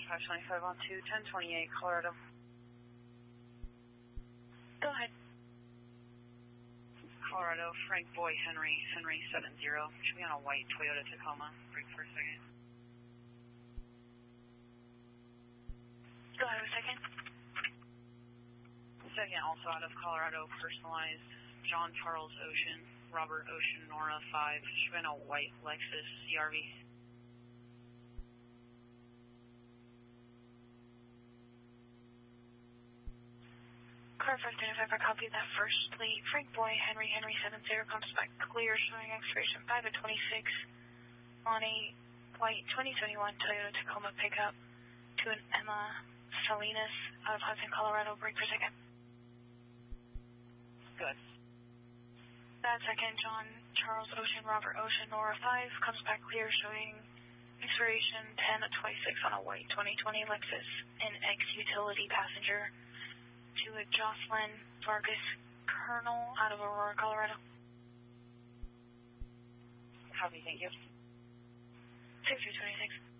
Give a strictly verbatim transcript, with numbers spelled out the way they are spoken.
five twenty-five on two, ten twenty-eight, Colorado. Go ahead. Colorado, Frank Boy, Henry, Henry seven zero. Should be on a white Toyota Tacoma. Break for a second. Go ahead a second. Second, also out of Colorado, personalized, John Charles Ocean, Robert Ocean, Nora five. Should be on a white Lexus C R V. Car five twenty-five, I copy that first fleet. Frank Boy, Henry, Henry seven zero, comes back clear, showing expiration five of twenty-six on a white twenty twenty-one Toyota Tacoma pickup to an Emma Salinas out of Hudson, Colorado. Break for a second. Good. That second, John Charles Ocean, Robert Ocean, Nora five, comes back clear, showing expiration ten of twenty-six on a white twenty twenty Lexus, an ex-utility passenger to a Jocelyn Vargas Colonel out of Aurora, Colorado. Copy, thank you. six three twenty-six.